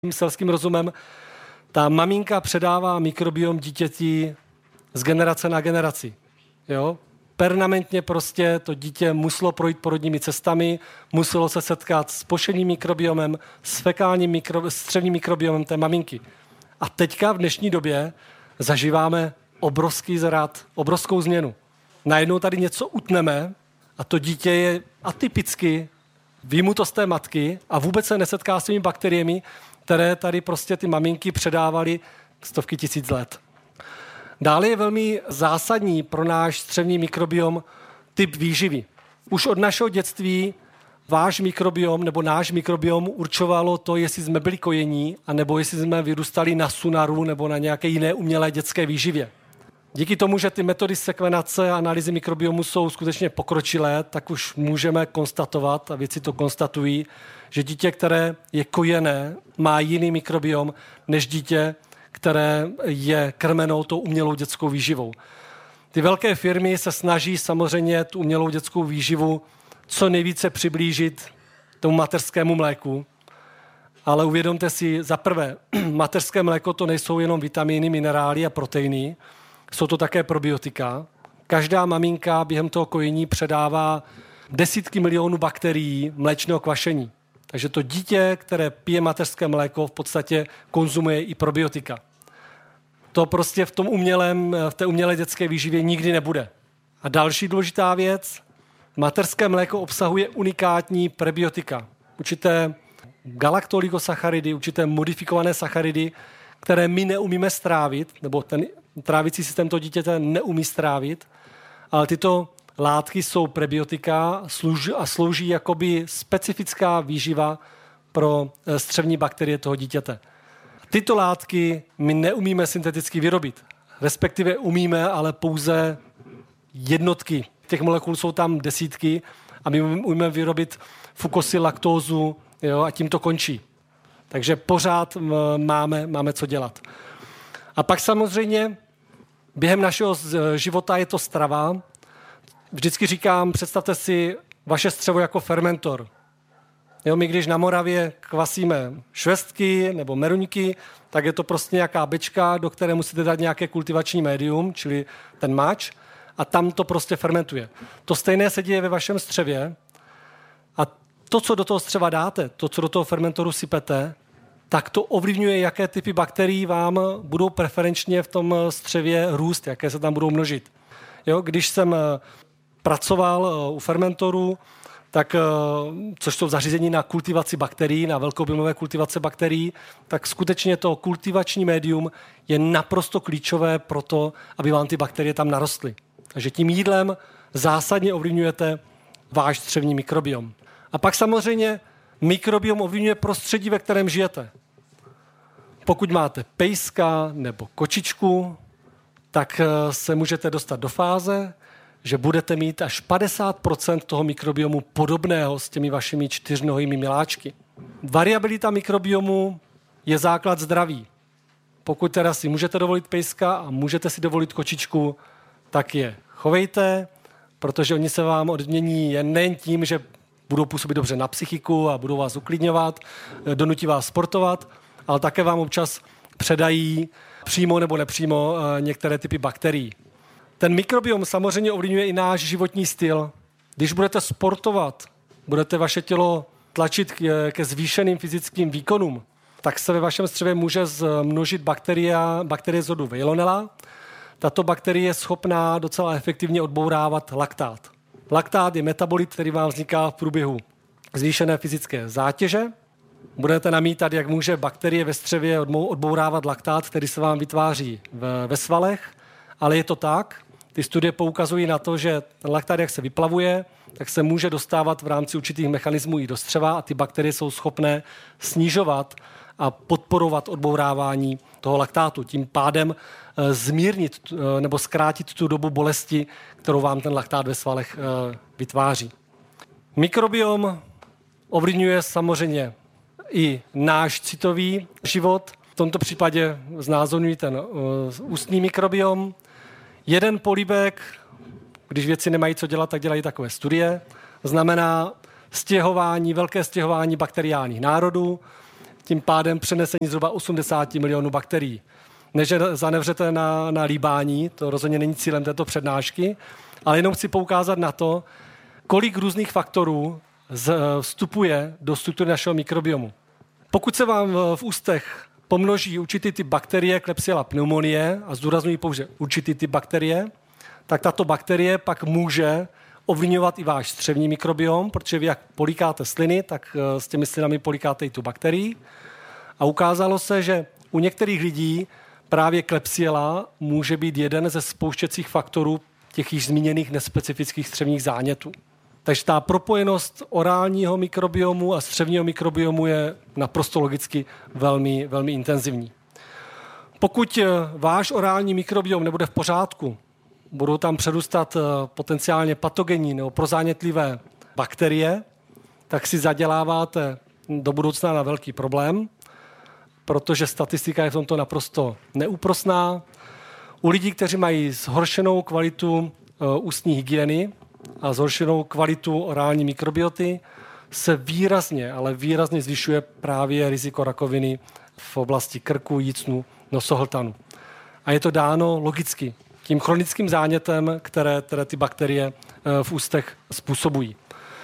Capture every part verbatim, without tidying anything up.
selským rozumem, ta maminka předává mikrobiom dítěti z generace na generaci. Jo? Permanentně prostě to dítě muselo projít porodními cestami, muselo se setkat s pošeným mikrobiomem, s fekálním mikro, střevním mikrobiomem té maminky. A teďka v dnešní době zažíváme obrovský zrad, obrovskou změnu. Najednou tady něco utneme a to dítě je atypicky vyjmuto z té matky a vůbec se nesetká s těmi bakteriemi, které tady prostě ty maminky předávaly stovky tisíc let. Dále je velmi zásadní pro náš střevní mikrobiom typ výživy. Už od našeho dětství váš mikrobiom nebo náš mikrobiom určovalo to, jestli jsme byli kojení, anebo jestli jsme vyrůstali na sunaru nebo na nějaké jiné umělé dětské výživě. Díky tomu, že ty metody sekvenace a analýzy mikrobiomu jsou skutečně pokročilé, tak už můžeme konstatovat, a vědci to konstatují, že dítě, které je kojené, má jiný mikrobiom než dítě, které je krmenou tou umělou dětskou výživou. Ty velké firmy se snaží samozřejmě tu umělou dětskou výživu co nejvíce přiblížit tomu mateřskému mléku, ale uvědomte si, za prvé, mateřské mléko to nejsou jenom vitamíny, minerály a proteiny, jsou to také probiotika. Každá maminka během toho kojení předává desítky milionů bakterií mléčného kvašení. Takže to dítě, které pije mateřské mléko, v podstatě konzumuje i probiotika. To prostě v tom umělém, v té umělé dětské výživě nikdy nebude. A další důležitá věc, mateřské mléko obsahuje unikátní prebiotika. Určité galaktoligosacharidy, určité modifikované sacharidy, které my neumíme strávit, nebo ten trávicí systém toho dítěte neumí strávit, ale tyto látky jsou prebiotika a slouží jakoby specifická výživa pro střevní bakterie toho dítěte. Tyto látky my neumíme synteticky vyrobit, respektive umíme, ale pouze jednotky. Těch molekul jsou tam desítky a my umíme vyrobit fukosyl, laktózu, jo, a tím to končí. Takže pořád máme, máme co dělat. A pak samozřejmě během našeho života je to strava. Vždycky říkám, představte si vaše střevo jako fermentor. Jo, my když na Moravě kvasíme švestky nebo meruňky, tak je to prostě nějaká bečka, do které musíte dát nějaké kultivační médium, čili ten mač, a tam to prostě fermentuje. To stejné se děje ve vašem střevě a to, co do toho střeva dáte, to, co do toho fermentoru sypete, tak to ovlivňuje, jaké typy bakterií vám budou preferenčně v tom střevě růst, jaké se tam budou množit. Jo, když jsem pracoval u fermentoru, tak, což jsou zařízení na kultivaci bakterií, na velkoobjemové kultivace bakterií, tak skutečně to kultivační médium je naprosto klíčové pro to, aby vám ty bakterie tam narostly. Takže tím jídlem zásadně ovlivňujete váš střevní mikrobiom. A pak samozřejmě mikrobiom ovlivňuje prostředí, ve kterém žijete. Pokud máte pejska nebo kočičku, tak se můžete dostat do fáze, že budete mít až padesát procent toho mikrobiomu podobného s těmi vašimi čtyřnohými miláčky. Variabilita mikrobiomu je základ zdraví. Pokud teda si můžete dovolit pejska a můžete si dovolit kočičku, tak je chovejte, protože oni se vám odmění jen nejen tím, že budou působit dobře na psychiku a budou vás uklidňovat, donutí vás sportovat, ale také vám občas předají přímo nebo nepřímo některé typy bakterií. Ten mikrobiom samozřejmě ovlivňuje i náš životní styl. Když budete sportovat, budete vaše tělo tlačit ke zvýšeným fyzickým výkonům, tak se ve vašem střevě může zmnožit bakterie, bakterie z rodu Veillonella. Tato bakterie je schopná docela efektivně odbourávat laktát. Laktát je metabolit, který vám vzniká v průběhu zvýšené fyzické zátěže. Budete namítat, jak může bakterie ve střevě odbourávat laktát, který se vám vytváří ve svalech, ale je to tak. Ty studie poukazují na to, že ten laktát, jak se vyplavuje, tak se může dostávat v rámci určitých mechanismů i do střeva a ty bakterie jsou schopné snižovat a podporovat odbourávání toho laktátu. Tím pádem zmírnit nebo zkrátit tu dobu bolesti, kterou vám ten laktát ve svalech vytváří. Mikrobiom ovlivňuje samozřejmě i náš citový život. V tomto případě znázorňuji ten ústní mikrobiom. Jeden polibek, když vědci nemají co dělat, tak dělají takové studie, znamená stěhování, velké stěhování bakteriálních národů. tím pádem přenesení zhruba osmdesát milionů bakterií. Než zanevřete na, na líbání, to rozhodně není cílem této přednášky, ale jenom chci poukázat na to, kolik různých faktorů z, vstupuje do struktury našeho mikrobiomu. Pokud se vám v, v ústech pomnoží určitý typ bakterie Klebsiella pneumoniae, a zdůrazňuji pouze určitý typ bakterie, tak tato bakterie pak může ovlivňovat i váš střevní mikrobiom, protože vy jak políkáte sliny, tak s těmi slinami políkáte i tu bakterii. A ukázalo se, že u některých lidí právě Klebsiella může být jeden ze spouštěcích faktorů těch již zmíněných nespecifických střevních zánětů. Takže ta propojenost orálního mikrobiomu a střevního mikrobiomu je naprosto logicky velmi, velmi intenzivní. Pokud váš orální mikrobiom nebude v pořádku, budou tam přerůstat potenciálně patogenní nebo prozánětlivé bakterie, tak si zaděláváte do budoucna na velký problém, protože statistika je v tomto naprosto neúprosná. U lidí, kteří mají zhoršenou kvalitu ústní hygieny a zhoršenou kvalitu orální mikrobioty, se výrazně, ale výrazně zvyšuje právě riziko rakoviny v oblasti krku, jícnu, nosohltanu. A je to dáno logicky tím chronickým zánětem, které, které ty bakterie v ústech způsobují.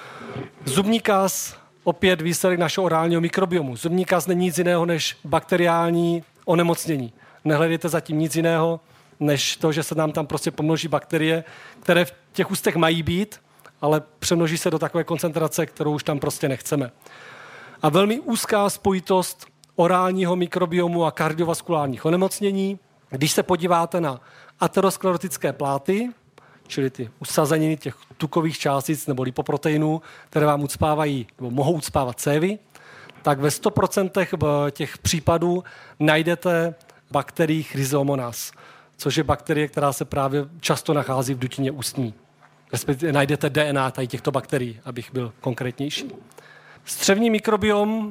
Zubní kaz, opět výsledek našeho orálního mikrobiomu. Zubní kaz není nic jiného než bakteriální onemocnění. Nehledejte zatím nic jiného, než to, že se nám tam prostě pomnoží bakterie, které v těch ústech mají být, ale přemnoží se do takové koncentrace, kterou už tam prostě nechceme. A velmi úzká spojitost orálního mikrobiomu a kardiovaskulárních onemocnění. Když se podíváte na aterosklerotické pláty, čili ty usazeniny těch tukových částic nebo lipoproteinů, které vám ucpávají nebo mohou ucpávat cévy, tak ve sto procent těch případů najdete bakterii Chrysomonas, což je bakterie, která se právě často nachází v dutině ústní. Respektive najdete D N A tady těchto bakterií, abych byl konkrétnější. Střevní mikrobiom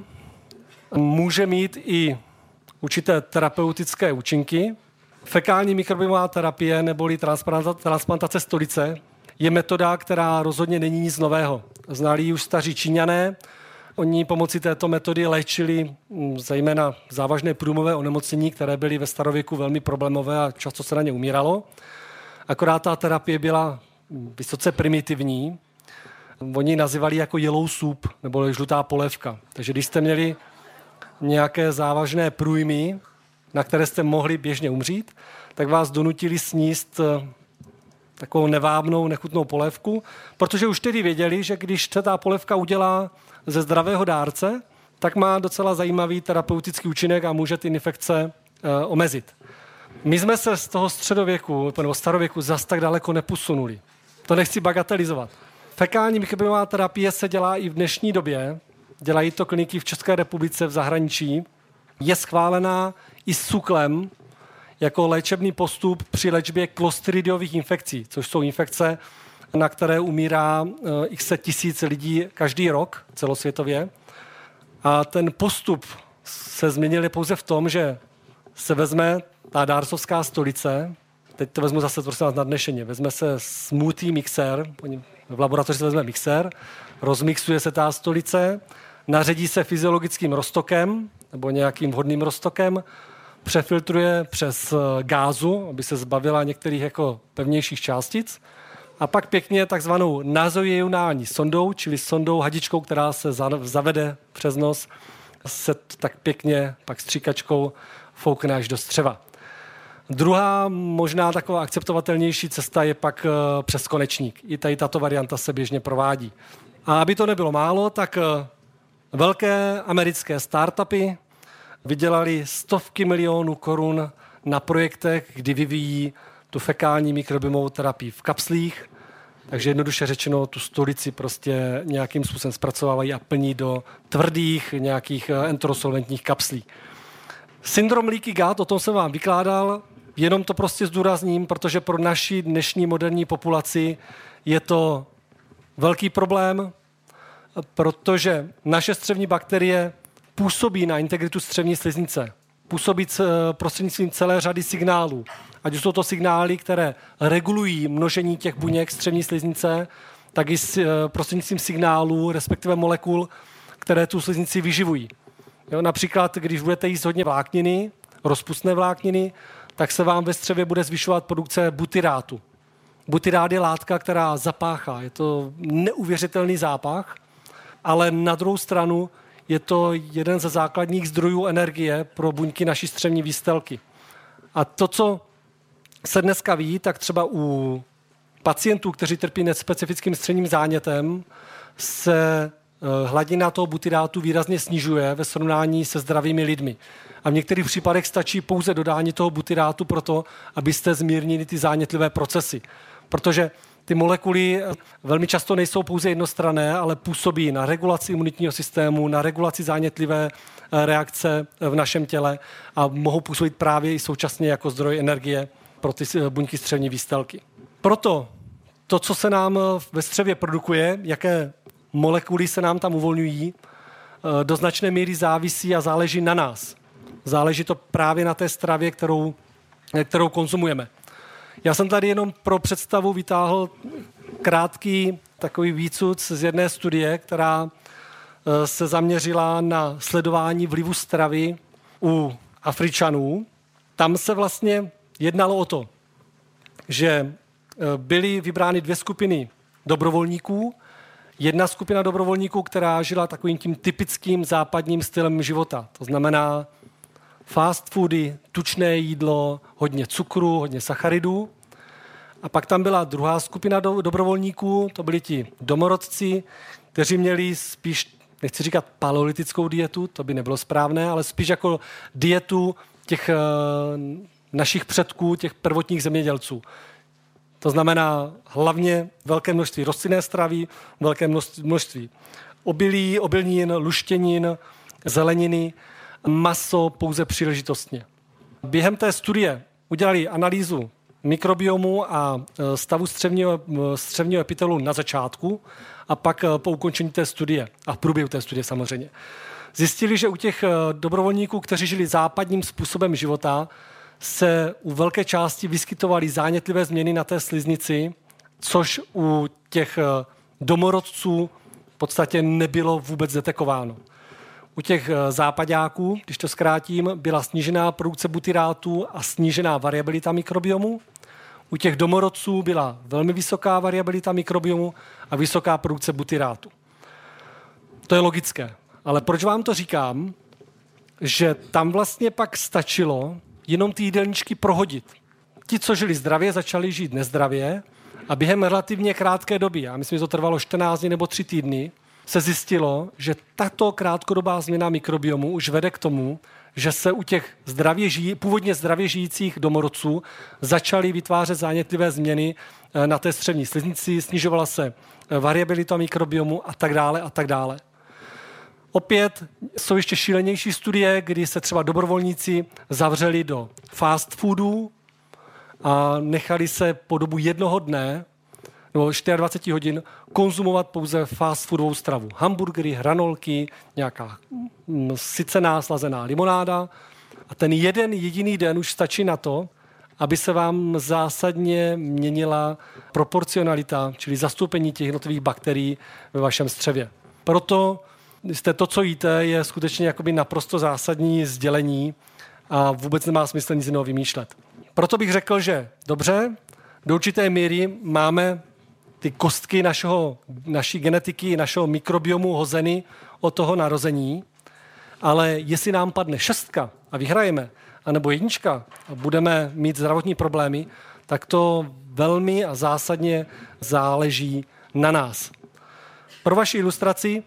může mít i určité terapeutické účinky. Fekální mikrobiomová terapie neboli transplantace stolice je metoda, která rozhodně není nic nového. Znali ji už staří Číňané. Oni pomocí této metody léčili zejména závažné průjmové onemocnění, které byly ve starověku velmi problémové a často se na ně umíralo. Akorát ta terapie byla vysoce primitivní. Oni ji nazývali jako yellow soup, nebo žlutá polévka. Takže když jste měli nějaké závažné průjmy, na které jste mohli běžně umřít, tak vás donutili sníst takovou nevábnou, nechutnou polévku, protože už tedy věděli, že když se ta polévka udělá ze zdravého dárce, tak má docela zajímavý terapeutický účinek a může ty infekce e, omezit. My jsme se z toho středověku nebo starověku zas tak daleko neposunuli. To nechci bagatelizovat. Fekální mikrobiomová terapie se dělá i v dnešní době. Dělají to kliniky v České republice, v zahraničí. Je schválená i s cuklem jako léčebný postup při léčbě klostridiových infekcí, což jsou infekce, na které umírá x tisíc lidí každý rok celosvětově. A ten postup se změnil pouze v tom, že se vezme ta dárcovská stolice, teď to vezmu zase prosím vás nadnešeně, vezme se smoothie mixér, v laboratoři se vezme mixér, rozmixuje se ta stolice, naředí se fyziologickým roztokem nebo nějakým vhodným roztokem, přefiltruje přes gázu, aby se zbavila některých jako pevnějších částic, a pak pěkně takzvanou nazoionální sondou, čili sondou hadičkou, která se zavede přes nos, se tak pěkně pak stříkačkou foukne až do střeva. Druhá možná taková akceptovatelnější cesta je pak přes konečník. I tady tato varianta se běžně provádí. A aby to nebylo málo, tak velké americké startupy vydělali stovky milionů korun na projektech, kdy vyvíjí tu fekální mikrobiomovou terapii v kapslích, takže jednoduše řečeno tu stolici prostě nějakým způsobem zpracovávají a plní do tvrdých nějakých enterosolventních kapslí. Syndrom leaky gut, o tom jsem vám vykládal, jenom to prostě zdůrazním, protože pro naši dnešní moderní populaci je to velký problém, protože naše střevní bakterie působí na integritu střevní sliznice. Působí prostřednictvím celé řady signálů. Ať už jsou to signály, které regulují množení těch buněk střevní sliznice, tak i prostřednictvím signálů, respektive molekul, které tu sliznici vyživují. Jo, například, když budete jíst hodně vlákniny, rozpustné vlákniny, tak se vám ve střevě bude zvyšovat produkce butyrátu. Butyrát je látka, která zapáchá. Je to neuvěřitelný zápach, ale na druhou stranu je to jeden ze základních zdrojů energie pro buňky naší střevní výstelky. A to, co se dneska ví, tak třeba u pacientů, kteří trpí nespecifickým střevním zánětem, se hladina toho butyrátu výrazně snižuje ve srovnání se zdravými lidmi. A v některých případech stačí pouze dodání toho butyrátu proto, abyste zmírnili ty zánětlivé procesy. Protože ty molekuly velmi často nejsou pouze jednostranné, ale působí na regulaci imunitního systému, na regulaci zánětlivé reakce v našem těle a mohou působit právě i současně jako zdroj energie pro ty buňky střevní výstelky. Proto to, co se nám ve střevě produkuje, jaké molekuly se nám tam uvolňují, do značné míry závisí a záleží na nás. Záleží to právě na té stravě, kterou, kterou konzumujeme. Já jsem tady jenom pro představu vytáhl krátký takový výcud z jedné studie, která se zaměřila na sledování vlivu stravy u Afričanů. Tam se vlastně jednalo o to, že byly vybrány dvě skupiny dobrovolníků. Jedna skupina dobrovolníků, která žila takovým tím typickým západním stylem života. To znamená fast foody, tučné jídlo, hodně cukru, hodně sacharidů. A pak tam byla druhá skupina do, dobrovolníků, to byli ti domorodci, kteří měli spíš, nechci říkat paleolitickou dietu, to by nebylo správné, ale spíš jako dietu těch e, našich předků, těch prvotních zemědělců. To znamená hlavně velké množství rostlinné stravy, velké množství obilí, obilnin, luštěnin, zeleniny, maso pouze příležitostně. Během té studie udělali analýzu mikrobiomu a stavu střevního, střevního epitelu na začátku a pak po ukončení té studie a v průběhu té studie samozřejmě. Zjistili, že u těch dobrovolníků, kteří žili západním způsobem života, se u velké části vyskytovaly zánětlivé změny na té sliznici, což u těch domorodců v podstatě nebylo vůbec detekováno. U těch zápaďáků, když to zkrátím, byla snížená produkce butyrátu a snížená variabilita mikrobiomu. U těch domorodců byla velmi vysoká variabilita mikrobiomu a vysoká produkce butyrátu. To je logické. Ale proč vám to říkám? Že tam vlastně pak stačilo jenom ty jídelníčky prohodit. Ti, co žili zdravě, začali žít nezdravě a během relativně krátké doby, já myslím, že to trvalo čtrnáct dní nebo tři týdny, se zjistilo, že tato krátkodobá změna mikrobiomu už vede k tomu, že se u těch zdravě žijí, původně zdravě žijících domorodců začaly vytvářet zánětlivé změny na té střevní sliznici, snižovala se variabilita mikrobiomu a tak dále a tak dále. Opět jsou ještě šílenější studie, kdy se třeba dobrovolníci zavřeli do fast foodů a nechali se po dobu jednoho dne nebo dvacet čtyři hodin konzumovat pouze fast foodovou stravu. Hamburgery, hranolky, nějaká sycená slazená limonáda. A ten jeden jediný den už stačí na to, aby se vám zásadně měnila proporcionalita, čili zastoupení těch jednotlivých bakterií ve vašem střevě. Proto jste to, co jíte, je skutečně jakoby naprosto zásadní sdělení a vůbec nemá smysl nic jiného vymýšlet. Proto bych řekl, že dobře, do určité míry máme ty kostky našeho, naší genetiky, našeho mikrobiomu hozeny od toho narození, ale jestli nám padne šestka a vyhrajeme, anebo jednička a budeme mít zdravotní problémy, tak to velmi a zásadně záleží na nás. Pro vaši ilustraci,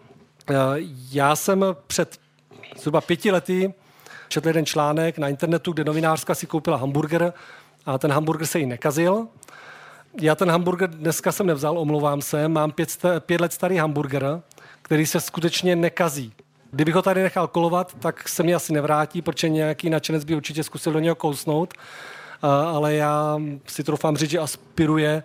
já jsem před zhruba pěti lety četl jeden článek na internetu, kde novinářka si koupila hamburger a ten hamburger se jí nekazil. Já ten hamburger dneska jsem nevzal, omlouvám se, mám pět, pět let starý hamburger, který se skutečně nekazí. Kdybych ho tady nechal kolovat, tak se mi asi nevrátí, protože nějaký nadšenec by určitě zkusil do něho kousnout, ale já si troufám říct, že aspiruje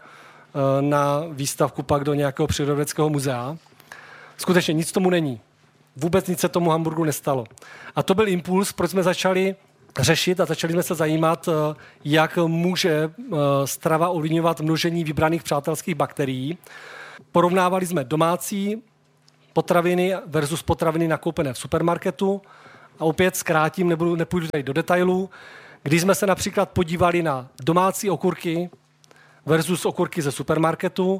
na výstavku pak do nějakého přírodovědeckého muzea. Skutečně nic tomu není. Vůbec nic se tomu hamburgeru nestalo. A to byl impuls, proč jsme začali řešit a začali jsme se zajímat, jak může strava ovlivňovat množení vybraných přátelských bakterií. Porovnávali jsme domácí potraviny versus potraviny nakoupené v supermarketu A opět zkrátím, nebudu, nepůjdu tady do detailů. Když jsme se například podívali na domácí okurky versus okurky ze supermarketu,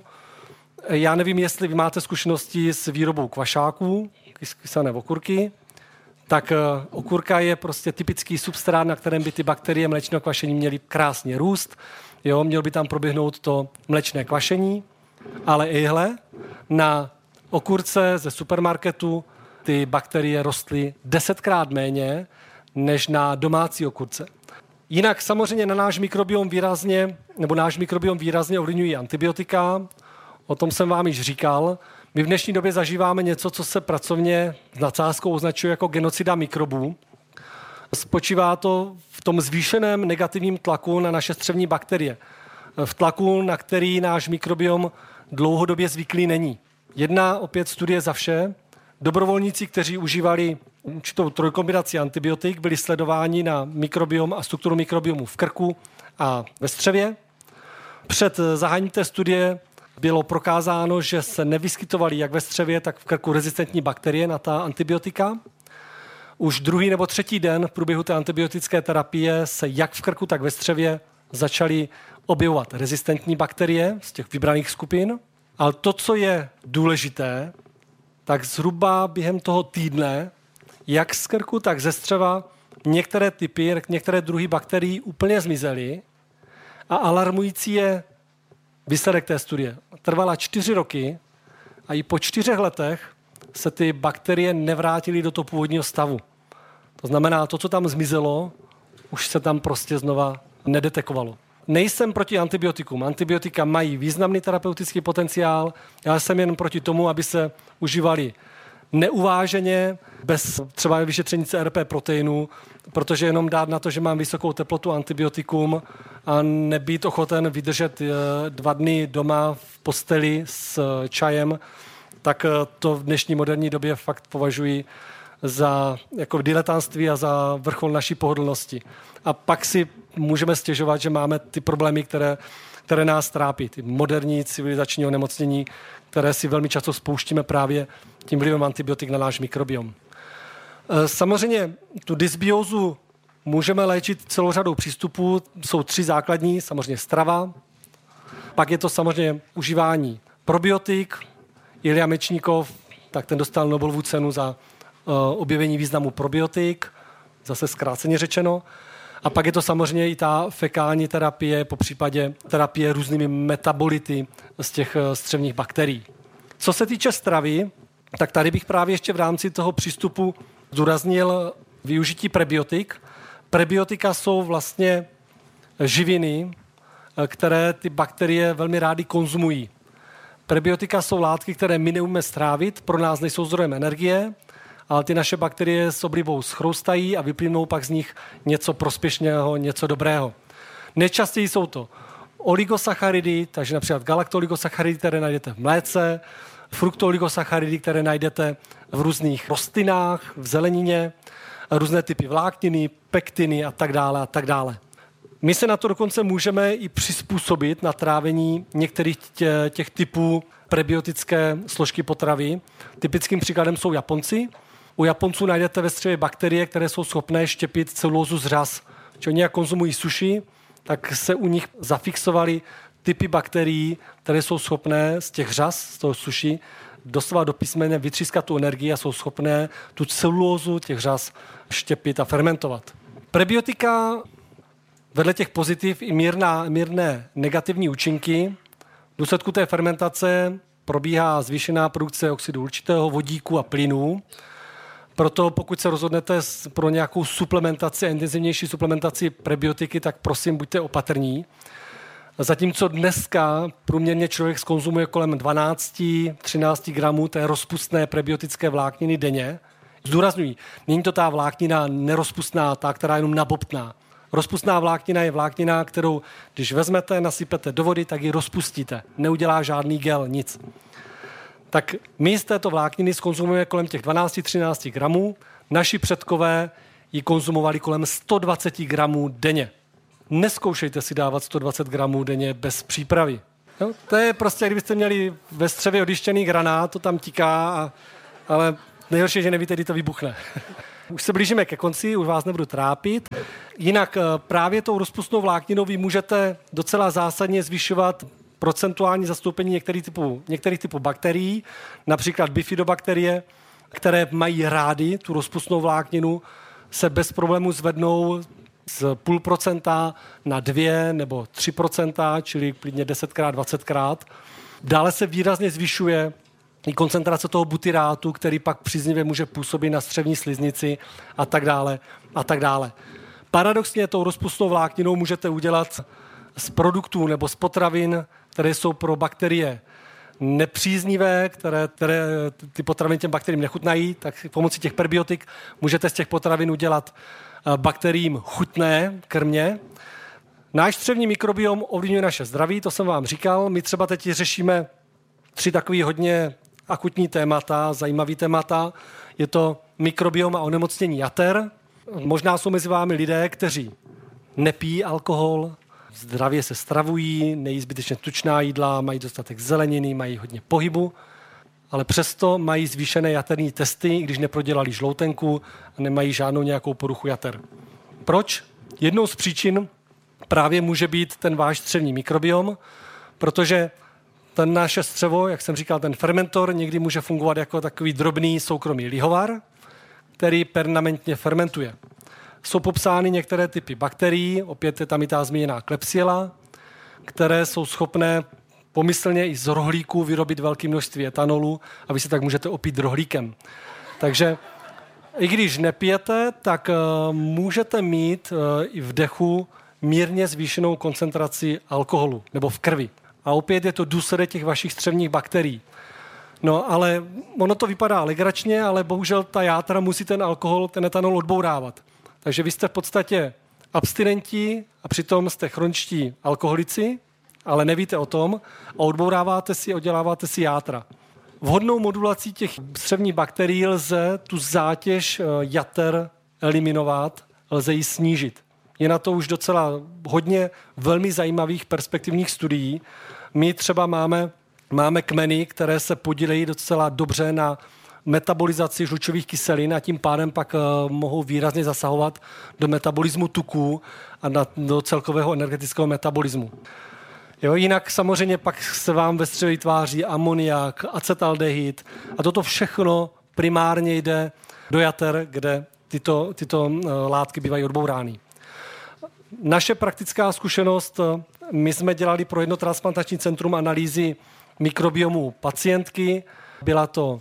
já nevím, jestli vy máte zkušenosti s výrobou kvašáků, kysané okurky, tak okurka je prostě typický substrát, na kterém by ty bakterie mléčného kvašení měly krásně růst. Jo, mělo by tam proběhnout to mléčné kvašení, ale ihle na okurce ze supermarketu ty bakterie rostly desetkrát méně než na domácí okurce. Jinak samozřejmě na náš mikrobiom výrazně, nebo náš mikrobiom výrazně ovlivňují antibiotika. O tom jsem vám již říkal. My v dnešní době zažíváme něco, co se pracovně s nadsázkou označuje jako genocida mikrobů. Spočívá to v tom zvýšeném negativním tlaku na naše střevní bakterie. V tlaku, na který náš mikrobiom dlouhodobě zvyklý není. Jedna opět studie za vše. Dobrovolníci, kteří užívali určitou trojkombinaci antibiotik, byli sledováni na mikrobiom a strukturu mikrobiomu v krku a ve střevě. Před zahájením té studie bylo prokázáno, že se nevyskytovaly jak ve střevě, tak v krku rezistentní bakterie na ta antibiotika. Už druhý nebo třetí den v průběhu té antibiotické terapie se jak v krku, tak ve střevě začaly objevovat rezistentní bakterie z těch vybraných skupin. Ale to, co je důležité, tak zhruba během toho týdne, jak z krku, tak ze střeva, některé typy, některé druhy bakterií úplně zmizely a alarmující je výsledek té studie. Trvala čtyři roky a i po čtyřech letech se ty bakterie nevrátily do toho původního stavu. To znamená, to, co tam zmizelo, už se tam prostě znova nedetekovalo. Nejsem proti antibiotikům. Antibiotika mají významný terapeutický potenciál. Já jsem jen proti tomu, aby se užívali neuváženě, bez třeba vyšetření C R P proteinů, protože jenom dát na to, že mám vysokou teplotu antibiotikum a nebýt ochoten vydržet dva dny doma v posteli s čajem, tak to v dnešní moderní době fakt považuji za jako diletantství a za vrchol naší pohodlnosti. A pak si můžeme stěžovat, že máme ty problémy, které, které nás trápí, ty moderní civilizační onemocnění, které si velmi často spouštíme právě tím vlivem antibiotik na náš mikrobiom. Samozřejmě tu dysbiózu můžeme léčit celou řadou přístupů. Jsou tři základní, samozřejmě strava, pak je to samozřejmě užívání probiotik. Ilja Mečníkov, tak ten dostal Nobelovu cenu za objevení významu probiotik, zase zkráceně řečeno. A pak je to samozřejmě i ta fekální terapie, po případě terapie různými metabolity z těch střevních bakterií. Co se týče stravy, tak tady bych právě ještě v rámci toho přístupu zdůraznil využití prebiotik. Prebiotika jsou vlastně živiny, které ty bakterie velmi rády konzumují. Prebiotika jsou látky, které my neumíme strávit, pro nás nejsou zdrojem energie, ale ty naše bakterie s oblibou schroustají a vyplynou pak z nich něco prospěšného, něco dobrého. Nejčastěji jsou to oligosacharidy, takže například galaktoligosacharidy, které najdete v mléce, fruktoligosacharidy, které najdete v různých rostlinách, v zelenině, různé typy vlákniny, pektiny a tak dále a tak dále. My se na to dokonce můžeme i přizpůsobit na trávení některých tě, těch typů prebiotické složky potravy. Typickým příkladem jsou Japonci. U Japonců najdete ve střevě bakterie, které jsou schopné štěpit celulózu z řas. Když oni jak konzumují sushi, tak se u nich zafixovaly typy bakterií, které jsou schopné z těch řas, z toho sushi, doslova do písmene vytřískat tu energii a jsou schopné tu celulózu těch řas štěpit a fermentovat. Prebiotika vedle těch pozitiv i mírná, mírné negativní účinky. V důsledku té fermentace probíhá zvýšená produkce oxidu uhličitého, vodíku a plynů. Proto pokud se rozhodnete pro nějakou suplementaci, intenzivnější suplementaci prebiotiky, tak prosím buďte opatrní. Zatímco dneska průměrně člověk skonzumuje kolem dvanáct až třináct gramů té rozpustné prebiotické vlákniny denně. Zdůrazňuji, není to ta vláknina nerozpustná, ta, která je jenom nabobtná. Rozpustná vláknina je vláknina, kterou když vezmete, nasypete do vody, tak ji rozpustíte. Neudělá žádný gel, nic. Tak my z této vlákniny skonzumujeme kolem těch dvanáct až třináct gramů. Naši předkové ji konzumovali kolem sto dvacet gramů denně. Neskoušejte si dávat sto dvacet gramů denně bez přípravy. Jo? To je prostě, kdybyste měli ve střevě odyštěný granát, to tam tiká, a, ale nejhorší je, že nevíte, kdy to vybuchne. Už se blížíme ke konci, už vás nebudu trápit. Jinak právě tou rozpustnou vlákninou vy můžete docela zásadně zvyšovat procentuální zastoupení některých typů, některých typů bakterií, například bifidobakterie, které mají rády tu rozpustnou vlákninu, se bez problému zvednou z půl procenta na dvě nebo tři procenta, čili klidně desetkrát, dvacetkrát. Dále se výrazně zvyšuje i koncentrace toho butyrátu, který pak příznivě může působit na střevní sliznici a tak dále a tak dále. Paradoxně tou rozpustnou vlákninou můžete udělat z produktů nebo z potravin, které jsou pro bakterie nepříznivé, které, které ty potraviny těm bakteriím nechutnají, tak pomocí těch prebiotik můžete z těch potravin udělat bakteriím chutné krmě. Náš střevní mikrobiom ovlivňuje naše zdraví, to jsem vám říkal. My třeba teď řešíme tři takové hodně akutní témata, zajímavý témata. Je to mikrobiom a onemocnění jater. Možná jsou mezi vámi lidé, kteří nepijí alkohol, zdravě se stravují, nejí zbytečně tučná jídla, mají dostatek zeleniny, mají hodně pohybu, ale přesto mají zvýšené jaterní testy, když neprodělali žloutenku a nemají žádnou nějakou poruchu jater. Proč? Jednou z příčin právě může být ten váš střevní mikrobiom, protože ten naše střevo, jak jsem říkal, ten fermentor někdy může fungovat jako takový drobný soukromý lihovar, který permanentně fermentuje. Jsou popsány některé typy bakterií, opět je tam i ta zmíněná Klebsiella, které jsou schopné pomyslně i z rohlíku vyrobit velké množství etanolu a vy si tak můžete opít rohlíkem. Takže i když nepijete, tak uh, můžete mít uh, i v dechu mírně zvýšenou koncentraci alkoholu nebo v krvi. A opět je to důsledek těch vašich střevních bakterií. No, ale ono to vypadá legračně, ale bohužel ta játra musí ten alkohol, ten etanol odbourávat. Takže vy jste v podstatě abstinenti a přitom jste chroničtí alkoholici, ale nevíte o tom a odbouráváte si, odděláváte si játra. Vhodnou modulací těch střevních bakterií lze tu zátěž jater eliminovat, lze ji snížit. Je na to už docela hodně velmi zajímavých perspektivních studií. My třeba máme, máme kmeny, které se podílejí docela dobře na metabolizaci žlučových kyselin a tím pádem pak uh, mohou výrazně zasahovat do metabolismu tuků a na, do celkového energetického metabolismu. Jo, jinak samozřejmě pak se vám ve střevě tváří amoniak, acetaldehyd a toto všechno primárně jde do jater, kde tyto, tyto uh, látky bývají odbourány. Naše praktická zkušenost, my jsme dělali pro jedno transplantační centrum analýzy mikrobiomu pacientky. Byla to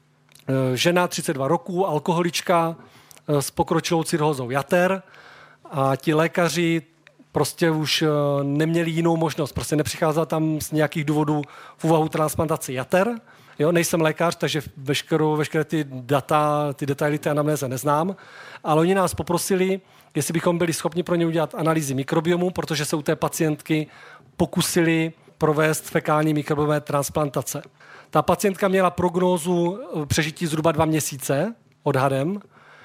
žena, třicet dva roků, alkoholička s pokročilou cirhózou jater a ti lékaři prostě už neměli jinou možnost. Prostě nepřicházela tam z nějakých důvodů v úvahu transplantace jater. Jo, nejsem lékař, takže veškerou, veškeré ty data, ty detaily té anamnéze neznám, ale oni nás poprosili, jestli bychom byli schopni pro ně udělat analýzy mikrobiomu, protože se u té pacientky pokusili provést fekální mikrobiomové transplantace. Ta pacientka měla prognózu přežití zhruba dva měsíce odhadem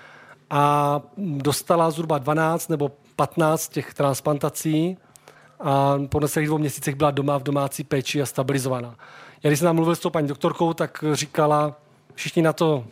a dostala zhruba dvanáct nebo patnáct těch transplantací a po necelých dvou měsících byla doma v domácí péči a stabilizovaná. Já když jsem tam mluvil s tou paní doktorkou, tak říkala, všichni na to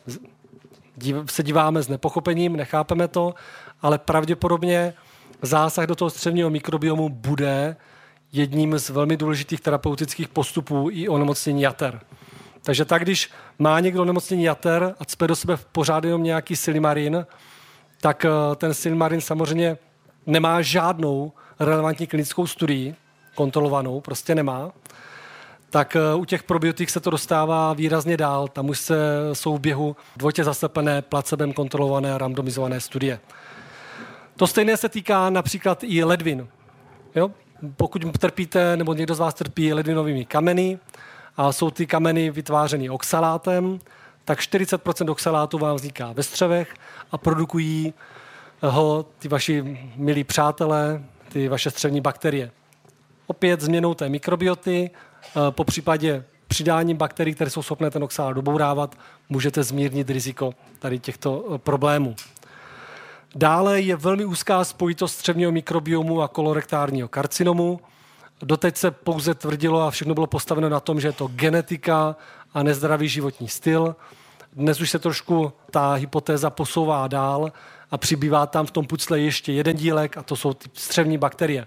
se díváme s nepochopením, nechápeme to, ale pravděpodobně zásah do toho střevního mikrobiomu bude jedním z velmi důležitých terapeutických postupů i onemocnění jater. Takže tak, když má někdo onemocnění jater a cpe do sebe pořád jenom nějaký silimarin, tak ten silimarin samozřejmě nemá žádnou relevantní klinickou studii, kontrolovanou, prostě nemá, tak u těch probiotik se to dostává výrazně dál. Tam už se, jsou v běhu dvojitě zaslepené, placebem kontrolované, randomizované studie. To stejné se týká například i ledvin. Jo? Pokud trpíte, nebo někdo z vás trpí ledvinovými kameny a jsou ty kameny vytvářeny oxalátem, tak čtyřicet procent oxalátu vám vzniká ve střevech a produkují ho ty vaši milí přátelé, ty vaše střevní bakterie. Opět změnou té mikrobioty, po případě přidáním bakterií, které jsou schopné ten oxalát dobourávat, můžete zmírnit riziko tady těchto problémů. Dále je velmi úzká spojitost střevního mikrobiomu a kolorektárního karcinomu. Doteď se pouze tvrdilo a všechno bylo postaveno na tom, že je to genetika a nezdravý životní styl. Dnes už se trošku ta hypotéza posouvá dál a přibývá tam v tom pucle ještě jeden dílek a to jsou ty střevní bakterie.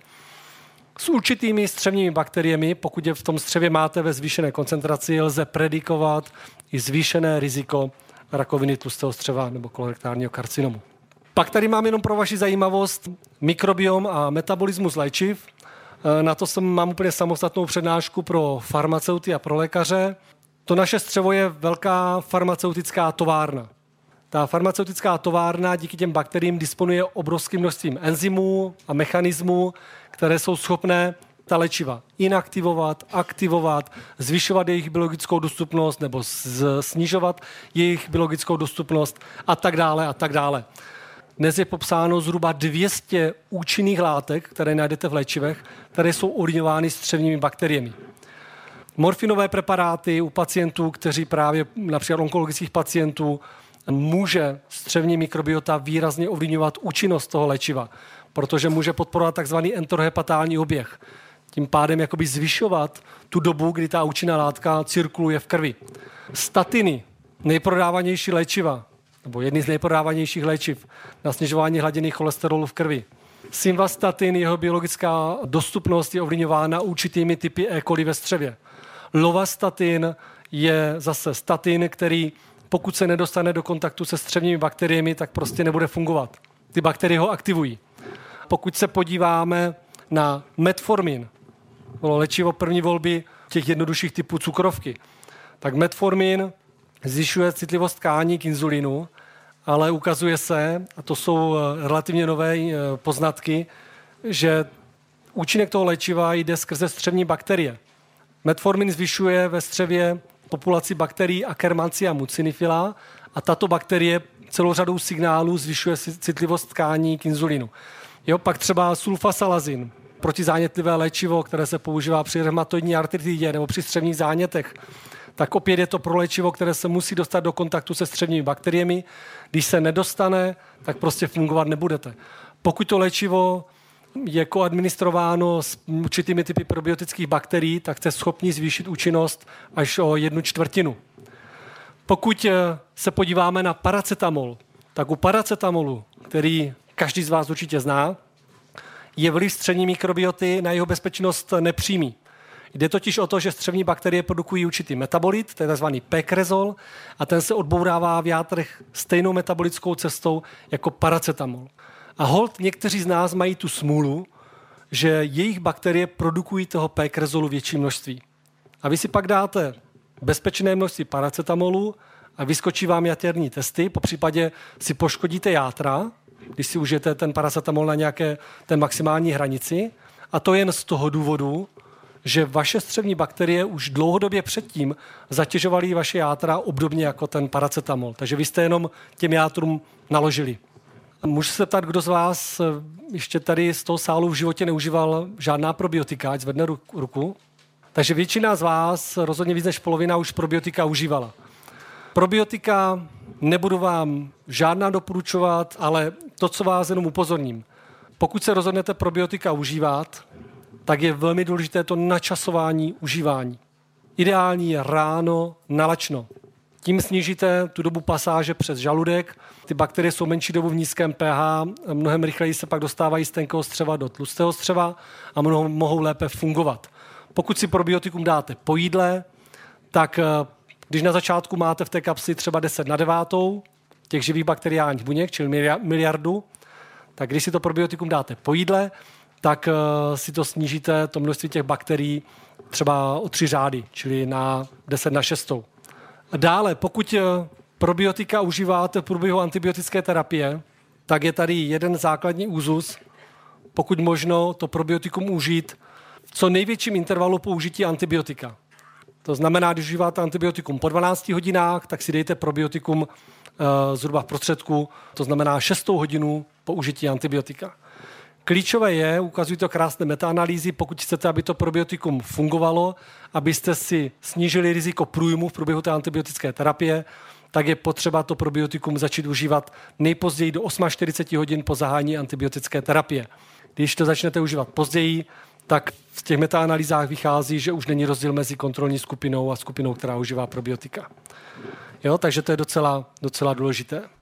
S určitými střevními bakteriemi, pokud je v tom střevě máte ve zvýšené koncentraci, lze predikovat i zvýšené riziko rakoviny tlustého střeva nebo kolorektárního karcinomu. Pak tady mám jenom pro vaši zajímavost mikrobiom a metabolismus léčiv. Na to jsem mám úplně samostatnou přednášku pro farmaceuty a pro lékaře. To naše střevo je velká farmaceutická továrna. Ta farmaceutická továrna díky těm bakteriím disponuje obrovským množstvím enzymů a mechanismů, které jsou schopné ta léčiva inaktivovat, aktivovat, zvyšovat jejich biologickou dostupnost nebo snižovat jejich biologickou dostupnost a tak dále a tak dále. Dnes je popsáno zhruba dvě stě účinných látek, které najdete v léčivech, které jsou ovlivňovány střevními bakteriemi. Morfinové preparáty u pacientů, kteří právě například onkologických pacientů, může střevní mikrobiota výrazně ovlivňovat účinnost toho léčiva, protože může podporovat takzvaný enterohepatální oběh. Tím pádem jakoby zvyšovat tu dobu, kdy ta účinná látka cirkuluje v krvi. Statiny, nejprodávanější léčiva, nebo jedny z nejprodávanějších léčiv na snižování hladiny cholesterolu v krvi. Simvastatin, jeho biologická dostupnost je ovlivňována určitými typy E. coli ve střevě. Lovastatin je zase statin, který pokud se nedostane do kontaktu se střevními bakteriemi, tak prostě nebude fungovat. Ty bakterie ho aktivují. Pokud se podíváme na metformin, bylo léčivo první volby těch jednodušších typů cukrovky, tak metformin zvyšuje citlivost tkání k inzulinu, ale ukazuje se, a to jsou relativně nové poznatky, že účinek toho léčiva jde skrze střevní bakterie. Metformin zvyšuje ve střevě populaci bakterií Akkermansia mucinifila a tato bakterie celou řadou signálů zvyšuje citlivost tkání k inzulinu. Jo, pak třeba sulfasalazin, protizánětlivé léčivo, které se používá při reumatoidní artritidě nebo při střevních zánětech, tak opět je to pro léčivo, které se musí dostat do kontaktu se střevními bakteriemi. Když se nedostane, tak prostě fungovat nebudete. Pokud to léčivo je koadministrováno s určitými typy probiotických bakterií, tak jste schopni zvýšit účinnost až o jednu čtvrtinu. Pokud se podíváme na paracetamol, tak u paracetamolu, který každý z vás určitě zná, je vliv střevní mikrobioty na jeho bezpečnost nepřímý. Jde totiž o to, že střevní bakterie produkují určitý metabolit, to je tzv. Pekresol, a ten se odbourává v játrech stejnou metabolickou cestou jako paracetamol. A holt někteří z nás mají tu smůlu, že jejich bakterie produkují toho Pekresolu větší množství. A vy si pak dáte bezpečné množství paracetamolu a vyskočí vám jaterní testy, popřípadě si poškodíte játra, když si užijete ten paracetamol na nějaké té maximální hranici. A to jen z toho důvodu, že vaše střevní bakterie už dlouhodobě předtím zatěžovaly vaše játra obdobně jako ten paracetamol. Takže vy jste jenom těm játrům naložili. Můžu se ptát, kdo z vás ještě tady z toho sálu v životě neužíval žádná probiotika, ať zvedne ruku. Takže většina z vás, rozhodně víc než polovina, už probiotika užívala. Probiotika nebudu vám žádná doporučovat, ale to, co vás jenom upozorním. Pokud se rozhodnete probiotika užívat, tak je velmi důležité to načasování užívání. Ideální je ráno nalačno. Tím snížíte tu dobu pasáže přes žaludek, ty bakterie jsou menší dobu v nízkém pH, mnohem rychleji se pak dostávají z tenkého střeva do tlustého střeva a mnoho, mohou lépe fungovat. Pokud si probiotikum dáte po jídle, tak když na začátku máte v té kapsli třeba deset na devátou těch živých bakteriálních buněk, čili miliardu, tak když si to probiotikum dáte po jídle, tak si to snížíte, to množství těch bakterií třeba o tři řády, čili na deset na šestou. Dále, pokud probiotika užíváte v průběhu antibiotické terapie, tak je tady jeden základní úzus, pokud možno to probiotikum užít v co největším intervalu použití antibiotika. To znamená, když užíváte antibiotikum po dvanácti hodinách, tak si dejte probiotikum e, zhruba v prostředku, to znamená šestou hodinu po užití antibiotika. Klíčové je, ukazují to krásné metaanalýzy, pokud chcete, aby to probiotikum fungovalo, abyste si snížili riziko průjmu v průběhu té antibiotické terapie, tak je potřeba to probiotikum začít užívat nejpozději do čtyřicet osm hodin po zahájení antibiotické terapie. Když to začnete užívat později, tak v těch metaanalýzách vychází, že už není rozdíl mezi kontrolní skupinou a skupinou, která užívá probiotika. Jo, takže to je docela, docela důležité.